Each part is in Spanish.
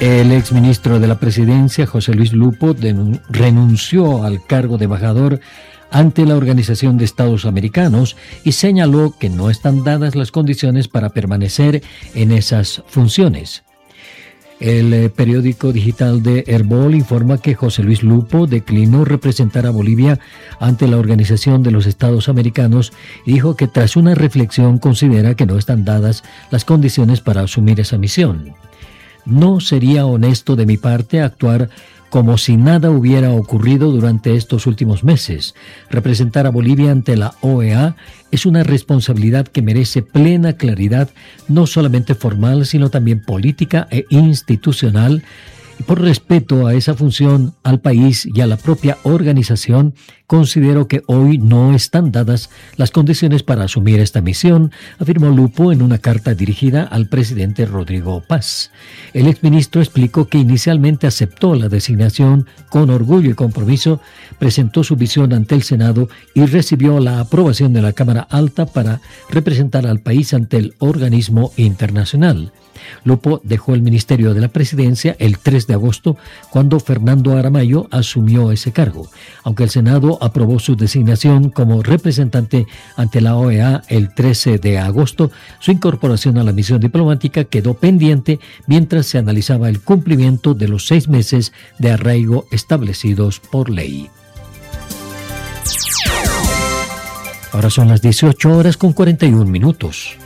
El exministro de la Presidencia, José Luis Lupo, renunció al cargo de embajador ante la Organización de Estados Americanos y señaló que no están dadas las condiciones para permanecer en esas funciones. El periódico digital de Herbol informa que José Luis Lupo declinó representar a Bolivia ante la Organización de los Estados Americanos y dijo que tras una reflexión considera que no están dadas las condiciones para asumir esa misión. No sería honesto de mi parte actuar como si nada hubiera ocurrido durante estos últimos meses. Representar a Bolivia ante la OEA es una responsabilidad que merece plena claridad, no solamente formal, sino también política e institucional. Y por respeto a esa función, al país y a la propia organización, considero que hoy no están dadas las condiciones para asumir esta misión, afirmó Lupo en una carta dirigida al presidente Rodrigo Paz. El exministro explicó que inicialmente aceptó la designación con orgullo y compromiso, presentó su visión ante el Senado y recibió la aprobación de la Cámara Alta para representar al país ante el organismo internacional. Lupo dejó el Ministerio de la Presidencia el 3 de agosto, cuando Fernando Aramayo asumió ese cargo. Aunque el Senado aprobó su designación como representante ante la OEA el 13 de agosto, su incorporación a la misión diplomática quedó pendiente mientras se analizaba el cumplimiento de los 6 meses de arraigo establecidos por ley. Ahora son las 18:41.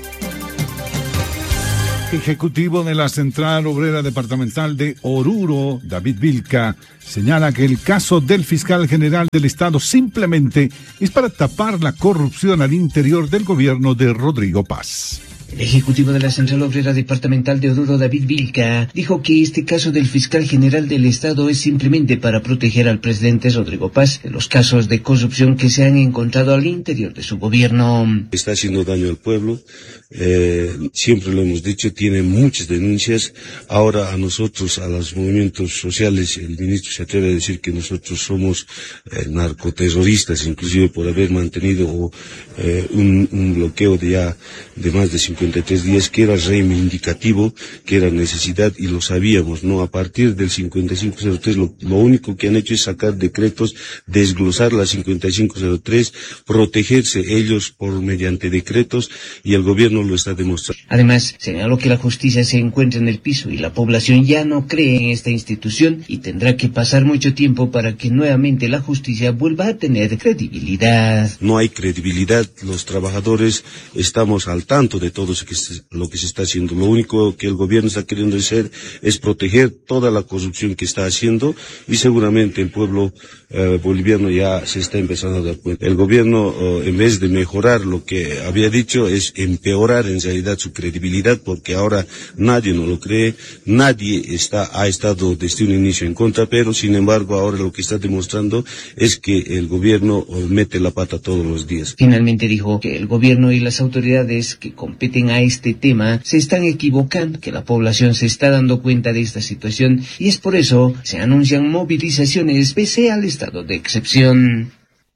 Ejecutivo de la Central Obrera Departamental de Oruro, David Vilca, señala que el caso del fiscal general del Estado simplemente es para tapar la corrupción al interior del gobierno de Rodrigo Paz. El ejecutivo de la Central Obrera Departamental de Oruro, David Vilca, dijo que este caso del fiscal general del Estado es simplemente para proteger al presidente Rodrigo Paz de los casos de corrupción que se han encontrado al interior de su gobierno. Está haciendo daño al pueblo, siempre lo hemos dicho, tiene muchas denuncias. Ahora a nosotros, a los movimientos sociales, el ministro se atreve a decir que nosotros somos narcoterroristas, inclusive por haber mantenido un bloqueo de más de 53 días, que era reivindicativo, que era necesidad, y lo sabíamos, ¿no? A partir del 5503, lo único que han hecho es sacar decretos, desglosar la 5503, protegerse ellos mediante decretos, y el gobierno lo está demostrando. Además, señaló que la justicia se encuentra en el piso y la población ya no cree en esta institución y tendrá que pasar mucho tiempo para que nuevamente la justicia vuelva a tener credibilidad. No hay credibilidad, los trabajadores estamos al tanto de todo lo que se está haciendo. Lo único que el gobierno está queriendo hacer es proteger toda la corrupción que está haciendo, y seguramente el pueblo boliviano ya se está empezando a dar cuenta. El gobierno, en vez de mejorar lo que había dicho, es empeorar en realidad su credibilidad, porque ahora nadie no lo cree, nadie ha estado desde un inicio en contra, pero sin embargo ahora lo que está demostrando es que el gobierno mete la pata todos los días. Finalmente dijo que el gobierno y las autoridades que competen a este tema se están equivocando, que la población se está dando cuenta de esta situación y es por eso se anuncian movilizaciones pese al estado de excepción.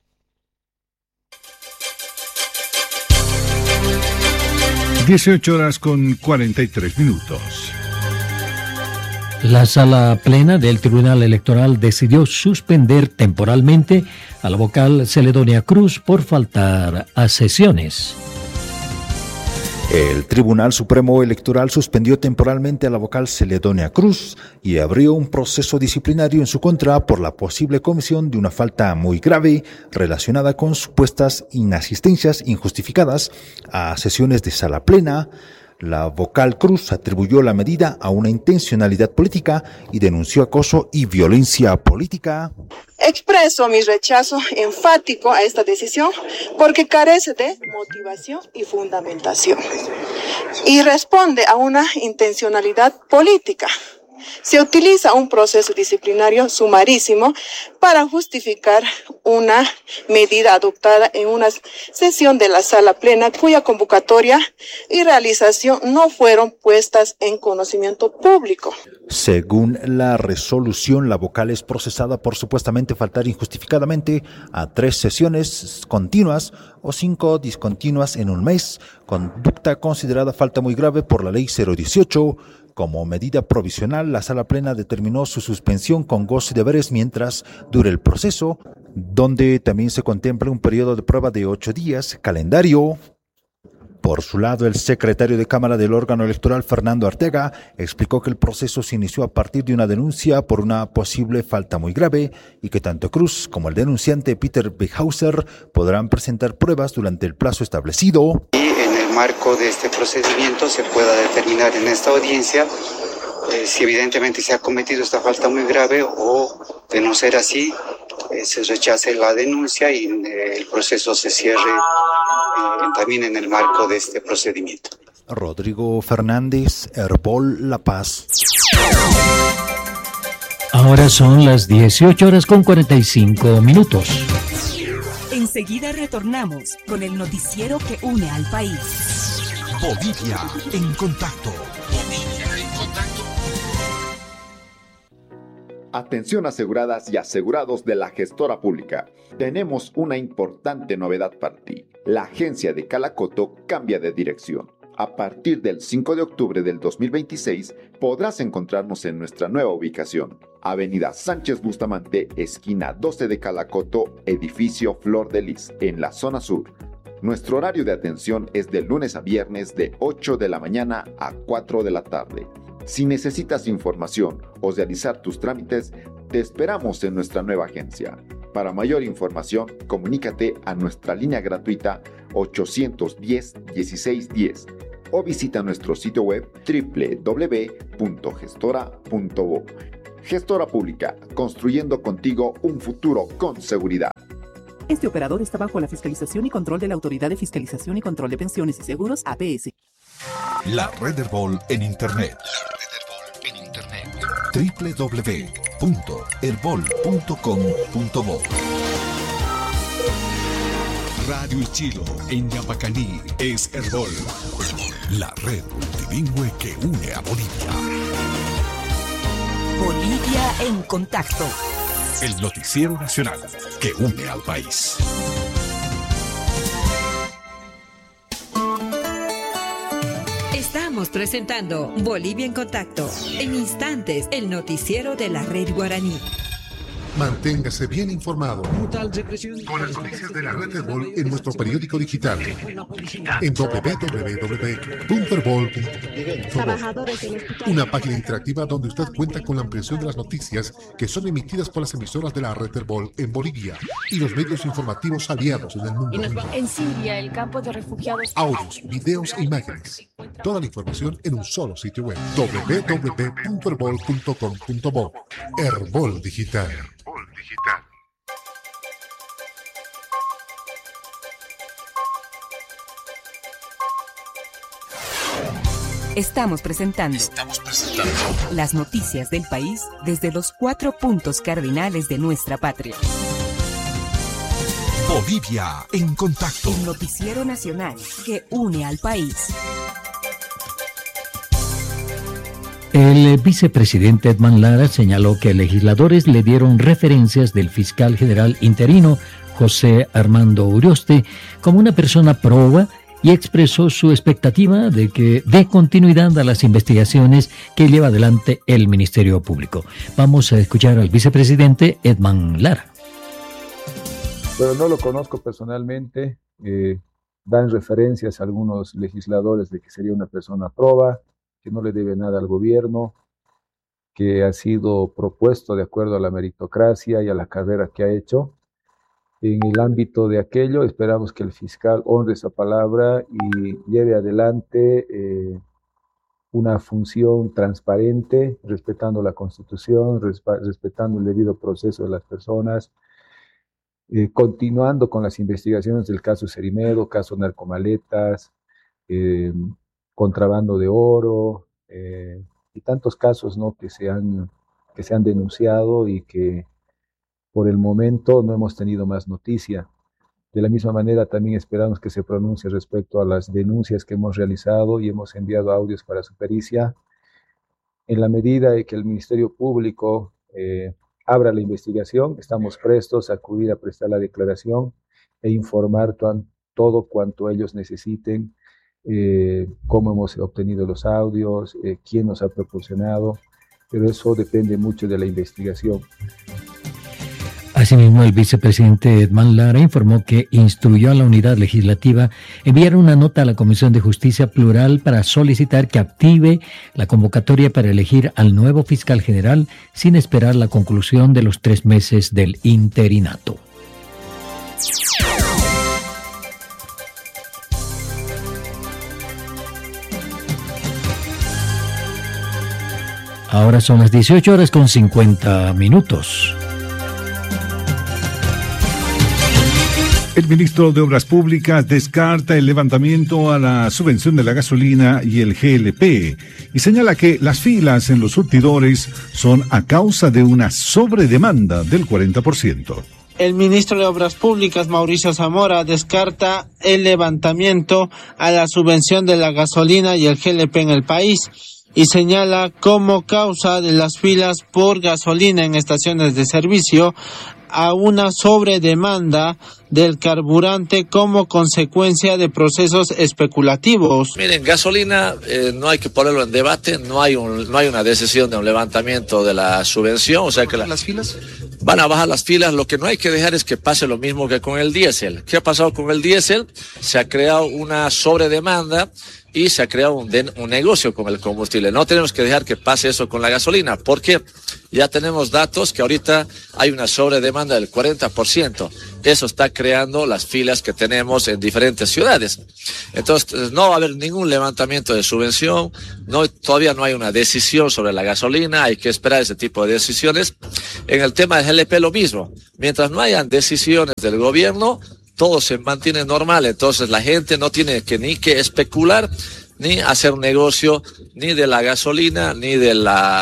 (18:43). La sala plena del Tribunal Electoral decidió suspender temporalmente a la vocal Celedonia Cruz por faltar a sesiones. El Tribunal Supremo Electoral suspendió temporalmente a la vocal Celedonia Cruz y abrió un proceso disciplinario en su contra por la posible comisión de una falta muy grave relacionada con supuestas inasistencias injustificadas a sesiones de sala plena. La vocal Cruz atribuyó la medida a una intencionalidad política y denunció acoso y violencia política. Expreso mi rechazo enfático a esta decisión porque carece de motivación y fundamentación y responde a una intencionalidad política. Se utiliza un proceso disciplinario sumarísimo para justificar una medida adoptada en una sesión de la sala plena cuya convocatoria y realización no fueron puestas en conocimiento público. Según la resolución, la vocal es procesada por supuestamente faltar injustificadamente a 3 sesiones continuas o 5 discontinuas en un mes, conducta considerada falta muy grave por la Ley 018, Como medida provisional, la Sala Plena determinó su suspensión con goce de haberes mientras dure el proceso, donde también se contempla un periodo de prueba de 8 días, calendario. Por su lado, el secretario de Cámara del órgano electoral, Fernando Arteaga, explicó que el proceso se inició a partir de una denuncia por una posible falta muy grave y que tanto Cruz como el denunciante Peter Behauser podrán presentar pruebas durante el plazo establecido. Y en el marco de este procedimiento se pueda determinar en esta audiencia si evidentemente se ha cometido esta falta muy grave o, de no ser así, se rechace la denuncia y el proceso se cierre también en el marco de este procedimiento. Rodrigo Fernández, Herbol, La Paz. Ahora son las 18:45. Enseguida retornamos con el noticiero que une al país. Bolivia en contacto. Atención aseguradas y asegurados de la gestora pública. Tenemos una importante novedad para ti. La agencia de Calacoto cambia de dirección. A partir del 5 de octubre del 2026 podrás encontrarnos en nuestra nueva ubicación. Avenida Sánchez Bustamante, esquina 12 de Calacoto, edificio Flor de Lis, en la zona sur. Nuestro horario de atención es de lunes a viernes de 8 de la mañana a 4 de la tarde. Si necesitas información o realizar tus trámites, te esperamos en nuestra nueva agencia. Para mayor información, comunícate a nuestra línea gratuita 810-1610 o visita nuestro sitio web www.gestora.bo. Gestora Pública, construyendo contigo un futuro con seguridad. Este operador está bajo la fiscalización y control de la Autoridad de Fiscalización y Control de Pensiones y Seguros, APS. La Red Herbol en Internet. www.herbol.com.bo. Radio Ichilo en Yapacaní es Herbol, la red multilingüe que une a Bolivia. Bolivia en contacto. El noticiero nacional que une al país. Estamos presentando Bolivia en Contacto. En instantes, el noticiero de la Red Guaraní. Manténgase bien informado con las noticias de la Red Herbol en nuestro periódico digital en www.herbol.com. Una página interactiva donde usted cuenta con la ampliación de las noticias que son emitidas por las emisoras de la Red Herbol en Bolivia y los medios informativos aliados en el mundo. En Siria, el campo de refugiados. Audios, videos e imágenes. Toda la información en un solo sitio web. www.herbol.com.bo. Herbol Digital. Estamos presentando las noticias del país desde los 4 puntos cardinales de nuestra patria. Bolivia en contacto. El noticiero nacional que une al país. El vicepresidente Edman Lara señaló que legisladores le dieron referencias del fiscal general interino José Armando Urioste como una persona proba y expresó su expectativa de que dé continuidad a las investigaciones que lleva adelante el Ministerio Público. Vamos a escuchar al vicepresidente Edman Lara. Pero no lo conozco personalmente, dan referencias a algunos legisladores de que sería una persona proba, que no le debe nada al gobierno, que ha sido propuesto de acuerdo a la meritocracia y a la carrera que ha hecho. En el ámbito de aquello, esperamos que el fiscal honre esa palabra y lleve adelante una función transparente, respetando la Constitución, respetando el debido proceso de las personas, continuando con las investigaciones del caso Cerimedo, caso Narcomaletas, contrabando de oro y tantos casos, ¿no?, que se han denunciado y que por el momento no hemos tenido más noticia. De la misma manera también esperamos que se pronuncie respecto a las denuncias que hemos realizado y hemos enviado audios para su pericia. En la medida de que el Ministerio Público abra la investigación, estamos prestos a acudir a prestar la declaración e informar todo cuanto ellos necesiten cómo hemos obtenido los audios, quién nos ha proporcionado, pero eso depende mucho de la investigación. Asimismo, el vicepresidente Edman Lara informó que instruyó a la unidad legislativa enviar una nota a la Comisión de Justicia Plural para solicitar que active la convocatoria para elegir al nuevo fiscal general sin esperar la conclusión de los 3 meses del interinato. Ahora son las 18:50. El ministro de Obras Públicas descarta el levantamiento a la subvención de la gasolina y el GLP y señala que las filas en los surtidores son a causa de una sobredemanda del 40%. El ministro de Obras Públicas, Mauricio Zamora, descarta el levantamiento a la subvención de la gasolina y el GLP en el país y señala como causa de las filas por gasolina en estaciones de servicio a una sobredemanda del carburante como consecuencia de procesos especulativos. Miren, gasolina no hay que ponerlo en debate, no hay una decisión de un levantamiento de la subvención, o sea que las filas van a bajar las filas. Lo que no hay que dejar es que pase lo mismo que con el diésel. ¿Qué ha pasado con el diésel? Se ha creado una sobredemanda y se ha creado un negocio con el combustible. No tenemos que dejar que pase eso con la gasolina, porque ya tenemos datos que ahorita hay una sobredemanda del 40%. Eso está creando las filas que tenemos en diferentes ciudades. Entonces, no va a haber ningún levantamiento de subvención, todavía no hay una decisión sobre la gasolina, hay que esperar ese tipo de decisiones. En el tema del GLP lo mismo. Mientras no hayan decisiones del gobierno, todo se mantiene normal, entonces la gente no tiene ni que especular, ni hacer negocio, ni de la gasolina, ni del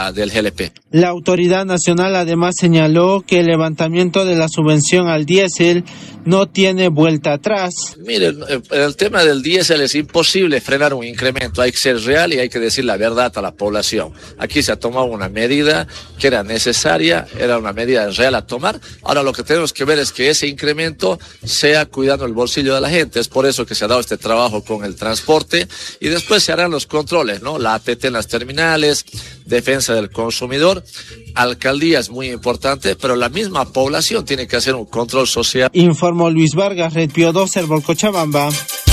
GLP. La Autoridad Nacional además señaló que el levantamiento de la subvención al diésel no tiene vuelta atrás. Miren, el tema del diésel es imposible frenar un incremento, hay que ser real y hay que decir la verdad a la población. Aquí se ha tomado una medida que era necesaria, era una medida real a tomar. Ahora lo que tenemos que ver es que ese incremento sea cuidando el bolsillo de la gente. Es por eso que se ha dado este trabajo con el transporte y después se harán los controles, ¿no? La APT en las terminales, defensa del consumidor. Alcaldía es muy importante, pero la misma población tiene que hacer un control social. Informó Luis Vargas, Red Pío 2, Herbol Cochabamba.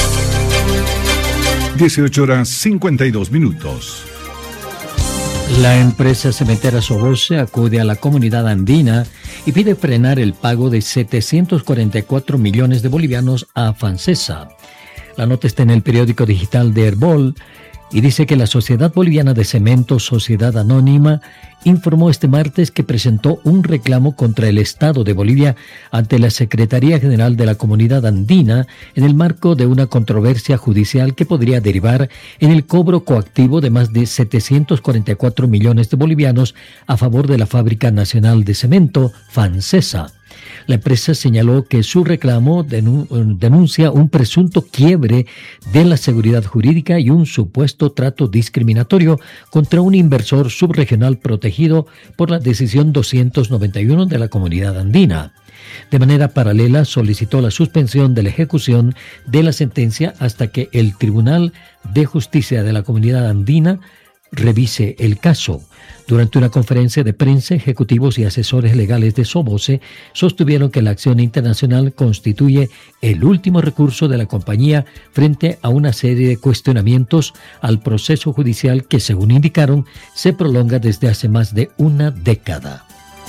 18:52. La empresa cementera Soboce acude a la comunidad andina y pide frenar el pago de 744 millones de bolivianos a Fancesa. La nota está en el periódico digital de Herbol y dice que la Sociedad Boliviana de Cemento, Sociedad Anónima, informó este martes que presentó un reclamo contra el Estado de Bolivia ante la Secretaría General de la Comunidad Andina en el marco de una controversia judicial que podría derivar en el cobro coactivo de más de 744 millones de bolivianos a favor de la Fábrica Nacional de Cemento, Fancesa. La empresa señaló que su reclamo denuncia un presunto quiebre de la seguridad jurídica y un supuesto trato discriminatorio contra un inversor subregional protegido por la decisión 291 de la Comunidad Andina. De manera paralela, solicitó la suspensión de la ejecución de la sentencia hasta que el Tribunal de Justicia de la Comunidad Andina revise el caso. Durante una conferencia de prensa, ejecutivos y asesores legales de Soboce sostuvieron que la acción internacional constituye el último recurso de la compañía frente a una serie de cuestionamientos al proceso judicial que, según indicaron, se prolonga desde hace más de una década.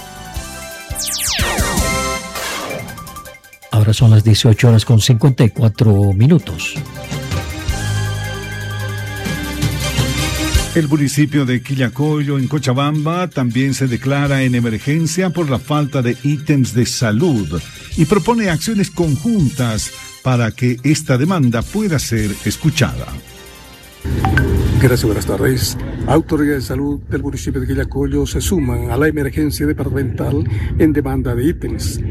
Ahora son las 18:54. El municipio de Quillacollo, en Cochabamba, también se declara en emergencia por la falta de ítems de salud y propone acciones conjuntas para que esta demanda pueda ser escuchada. Gracias, buenas tardes. Autoridades de salud del municipio de Quillacollo se suman a la emergencia departamental en demanda de ítems.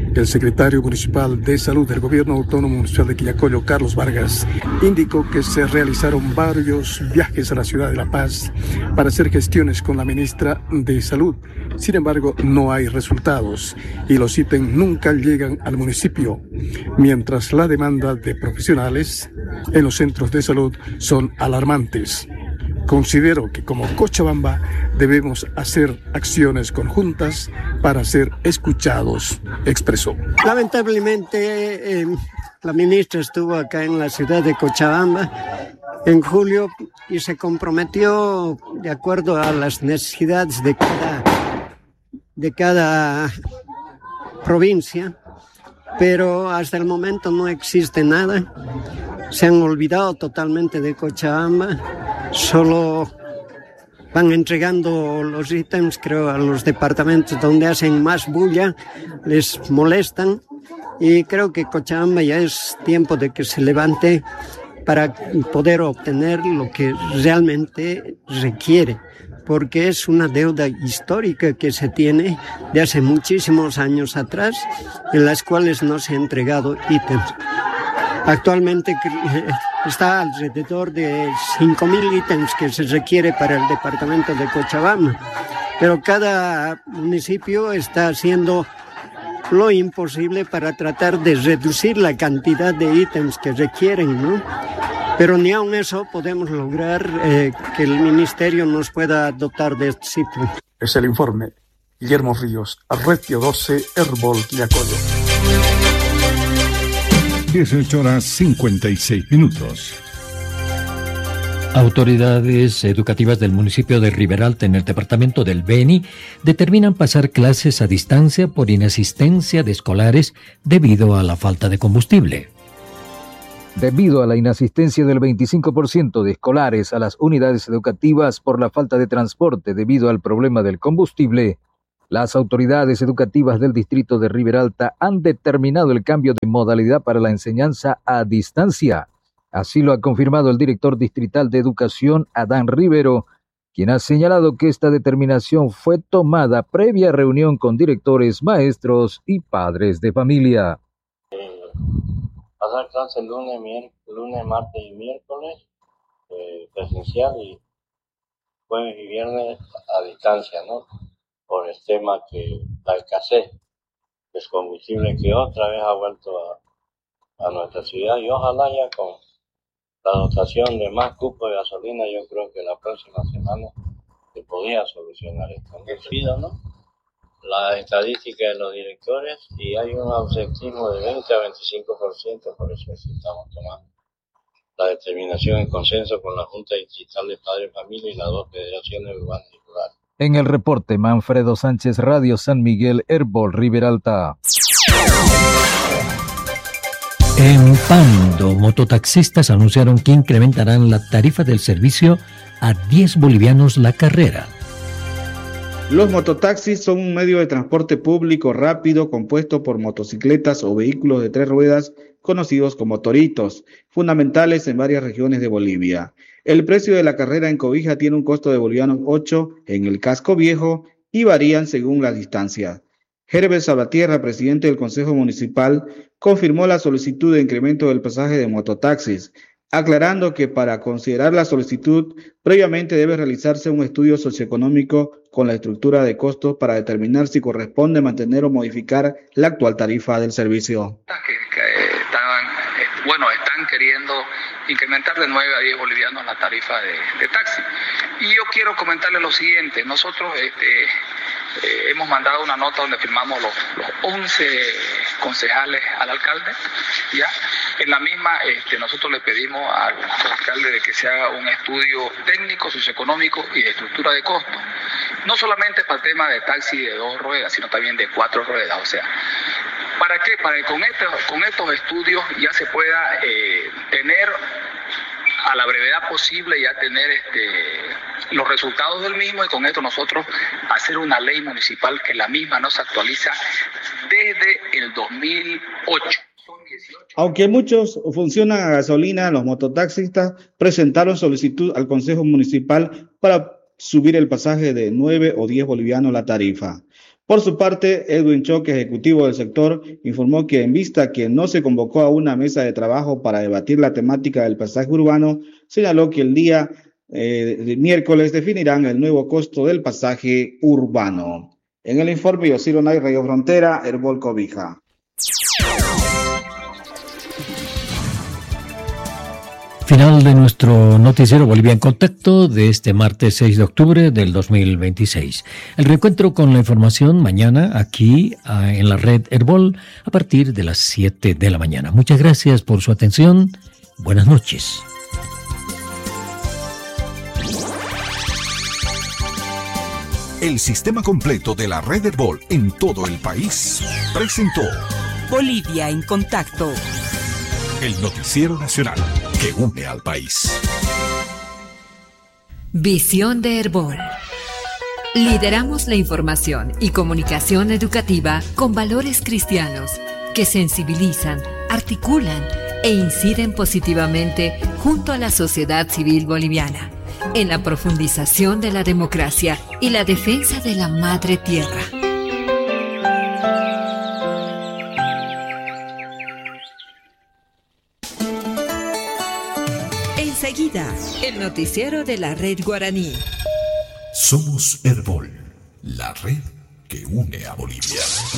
El secretario municipal de Salud del Gobierno Autónomo Municipal de Quillacollo, Carlos Vargas, indicó que se realizaron varios viajes a la ciudad de La Paz para hacer gestiones con la ministra de Salud. Sin embargo, no hay resultados y los ítems nunca llegan al municipio, mientras la demanda de profesionales en los centros de salud son alarmantes. Considero que como Cochabamba debemos hacer acciones conjuntas para ser escuchados, expresó. Lamentablemente, la ministra estuvo acá en la ciudad de Cochabamba en julio y se comprometió de acuerdo a las necesidades de cada provincia, pero hasta el momento no existe nada. Se han olvidado totalmente de Cochabamba, solo van entregando los ítems, creo, a los departamentos donde hacen más bulla, les molestan, y creo que Cochabamba ya es tiempo de que se levante para poder obtener lo que realmente requiere, porque es una deuda histórica que se tiene de hace muchísimos años atrás, en las cuales no se han entregado ítems. Actualmente está alrededor de 5.000 ítems que se requiere para el departamento de Cochabamba, pero cada municipio está haciendo lo imposible para tratar de reducir la cantidad de ítems que requieren, ¿no? Pero ni aun eso podemos lograr que el ministerio nos pueda dotar de estos ítems. Es el informe. Guillermo Ríos, Arretio 12, Herbol, Quillacollo. 18:56. Autoridades educativas del municipio de Riberalta, en el departamento del Beni, determinan pasar clases a distancia por inasistencia de escolares debido a la falta de combustible. Debido a la inasistencia del 25% de escolares a las unidades educativas por la falta de transporte debido al problema del combustible, las autoridades educativas del distrito de Riberalta han determinado el cambio de modalidad para la enseñanza a distancia. Así lo ha confirmado el director distrital de Educación, Adán Rivero, quien ha señalado que esta determinación fue tomada previa reunión con directores, maestros y padres de familia. Pasar clases lunes, martes y miércoles presencial, y jueves y viernes a distancia, ¿no? Por el tema que la escasez de combustible que otra vez ha vuelto a nuestra ciudad, y ojalá ya con la dotación de más cupos de gasolina, yo creo que la próxima semana se podía solucionar esto. ¿No? La estadística de los directores, y hay un ausentismo de 20 a 25%, por eso estamos tomando la determinación en consenso con la Junta Distrital de Padres de Familia y las dos federaciones urbanas y rurales. En el reporte, Manfredo Sánchez, Radio San Miguel, Herbol, Riberalta. En Pando, mototaxistas anunciaron que incrementarán la tarifa del servicio a 10 bolivianos la carrera. Los mototaxis son un medio de transporte público rápido compuesto por motocicletas o vehículos de 3 ruedas conocidos como toritos, fundamentales en varias regiones de Bolivia. El precio de la carrera en Cobija tiene un costo de bolivianos 8 en el casco viejo y varían según las distancias. Herbert Salvatierra, presidente del Consejo Municipal, confirmó la solicitud de incremento del pasaje de mototaxis, aclarando que para considerar la solicitud, previamente debe realizarse un estudio socioeconómico con la estructura de costos para determinar si corresponde mantener o modificar la actual tarifa del servicio. Están queriendo incrementar de 9 a 10 bolivianos la tarifa de taxi. Y yo quiero comentarles lo siguiente: nosotros hemos mandado una nota donde firmamos los 11 concejales al alcalde, ¿ya? En la misma nosotros le pedimos al alcalde de que se haga un estudio técnico, socioeconómico y de estructura de costo. No solamente para el tema de taxi de 2 ruedas, sino también de 4 ruedas. O sea, ¿para qué? Para que con estos estudios ya se pueda tener a la brevedad posible, ya tener los resultados del mismo, y con esto nosotros hacer una ley municipal que la misma no se actualiza desde el 2008. Aunque muchos funcionan a gasolina, los mototaxistas presentaron solicitud al Consejo Municipal para subir el pasaje de 9 o 10 bolivianos la tarifa. Por su parte, Edwin Choque, ejecutivo del sector, informó que en vista que no se convocó a una mesa de trabajo para debatir la temática del pasaje urbano, señaló que el día de miércoles definirán el nuevo costo del pasaje urbano. En el informe, Yosiro Nay, Radio Frontera, Herbol Cobija. Final de nuestro noticiero Bolivia en Contacto de este martes 6 de octubre del 2026. El reencuentro con la información mañana aquí en la red Herbol a partir de las 7 de la mañana. Muchas gracias por su atención. Buenas noches. El sistema completo de la red Herbol en todo el país presentó Bolivia en Contacto. El noticiero nacional que une al país. Visión de Herbol. Lideramos la información y comunicación educativa con valores cristianos que sensibilizan, articulan e inciden positivamente junto a la sociedad civil boliviana en la profundización de la democracia y la defensa de la madre tierra. Enseguida, el noticiero de la Red Guaraní. Somos Herbol, la red que une a Bolivia.